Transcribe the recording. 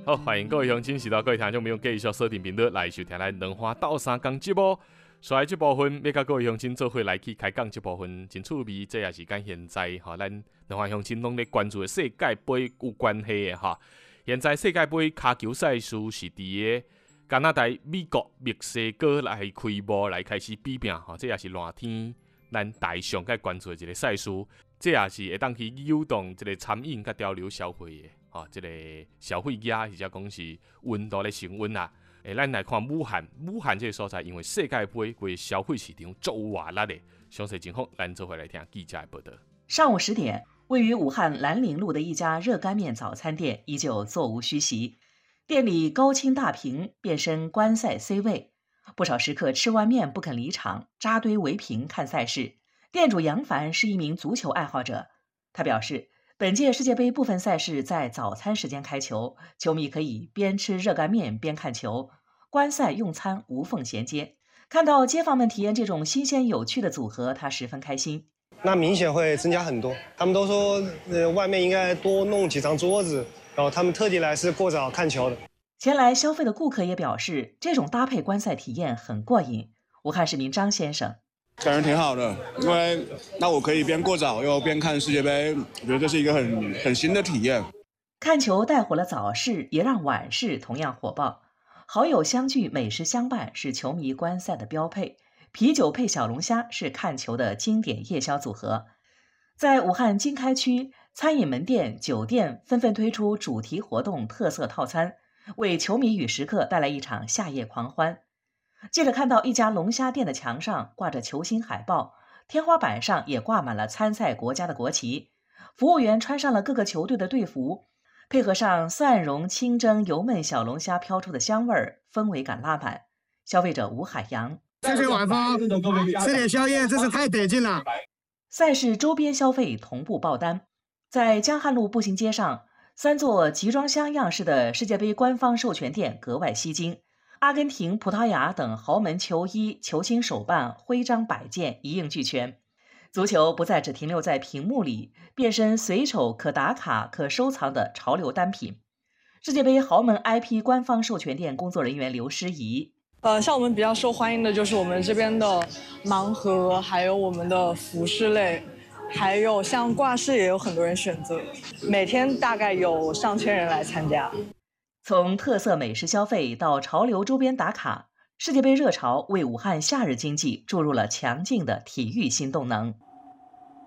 好，欢迎各位乡亲，是到各位听众朋友继续锁定频道来收听咱两花斗三讲节目。所以这部分要甲各位乡亲做伙来去开讲，这部分真趣味，这也是跟现在咱两花乡亲拢咧关注的世界杯有关系的哈。现在世界杯骹球赛事是伫个加拿大、美国、墨西哥来开幕来开始比拼哈，这也是热天咱大上该关注的一个赛事，这也是会当去诱动这个餐饮甲交流消费的。这个消费额或者讲是温度的升温啊。咱来看武汉这个所在，因为世界杯规消费市场足活力的。详细情况，咱做回来听记者的报道。 上午10点，位于武汉兰陵路的一家热干面早餐店依旧座无虚席，店里高清大屏变身观赛 C 位，不少食客吃完面不肯离场，扎堆围屏看赛事。店主杨凡是一名足球爱好者，他表示，本届世界杯部分赛事在早餐时间开球，球迷可以边吃热干面边看球，观赛用餐无缝衔接。看到街坊们体验这种新鲜有趣的组合，他十分开心。 那明显会增加很多，他们都说，外面应该多弄几张桌子，然后他们特地来是过早看球的。 前来消费的顾客也表示，这种搭配观赛体验很过瘾。武汉市民张先生。 感觉挺好的，因为那我可以边过早又边看世界杯，我觉得这是一个很新的体验。 看球带火了早市，也让晚市同样火爆。好友相聚，美食相伴是球迷观赛的标配，啤酒配小龙虾是看球的经典夜宵组合。在武汉经开区，餐饮门店、酒店纷纷推出主题活动特色套餐，为球迷与食客带来一场夏夜狂欢。记者看到一家龙虾店的墙上挂着球星海报，天花板上也挂满了参赛国家的国旗，服务员穿上了各个球队的队服，配合上蒜蓉清蒸油焖小龙虾飘出的香味儿，氛围感拉满。消费者吴海洋： 谢谢晚风，吃点宵夜真是太得劲了。 赛事周边消费同步爆单，在江汉路步行街上，3座集装箱样式的世界杯官方授权店格外吸睛。阿根廷、葡萄牙等豪门球衣、球星手办、徽章摆件一应俱全。足球不再只停留在屏幕里，变身随手可打卡、可收藏的潮流单品。世界杯豪门 IP 官方授权店工作人员刘诗怡： 像我们比较受欢迎的就是我们这边的盲盒，还有我们的服饰类，还有像挂饰也有很多人选择，每天大概有上千人来参加。 从特色美食消费到潮流周边打卡，世界杯热潮为武汉夏日经济注入了强劲的体育新动能。